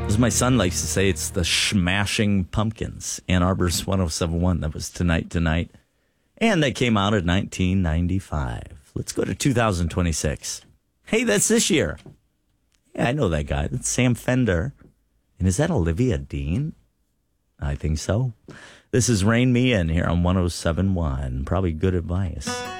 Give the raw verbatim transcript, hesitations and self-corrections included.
As my son likes to say, it's the Smashing Pumpkins. Ann Arbor's one oh seven point one. That was Tonight Tonight. And that came out in nineteen ninety-five. Let's go to two thousand twenty-six. Hey, that's this year. Yeah, I know that guy. That's Sam Fender. And is that Olivia Dean? I think so. This is Rain Me In here on one oh seven point one. Probably good advice.